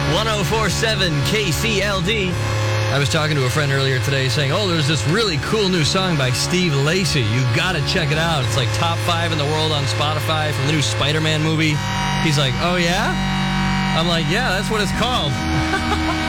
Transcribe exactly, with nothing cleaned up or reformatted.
one oh four point seven K C L D. I was talking to a friend earlier today saying, oh, there's this really cool new song by Steve Lacy. You got to check it out. It's like top five in the world on Spotify from the new Spider-Man movie. He's like, oh, yeah? I'm like, yeah, that's what it's called.